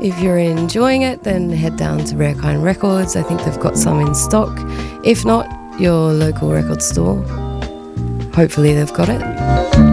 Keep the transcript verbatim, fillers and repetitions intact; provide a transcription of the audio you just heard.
If you're enjoying it, then head down to Rare Kind Records. I think they've got some in stock. If not, your local record store. Hopefully they've got it.